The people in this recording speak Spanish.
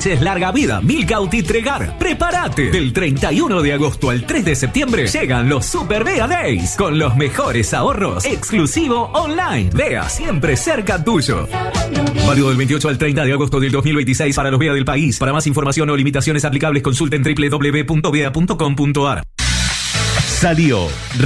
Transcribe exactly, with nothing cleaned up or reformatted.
leches larga vida, Milkout y Tregar. ¡Prepárate! Del treinta y uno de agosto al tres de septiembre llegan los Super Vea Days con los mejores ahorros, exclusivo online. Vea siempre cerca tuyo. Válido del veintiocho al treinta de agosto del dos mil veintiséis para los Vea del país. Para más información o limitaciones aplicables consulten doble u doble u doble u punto vea punto com punto a r. Salió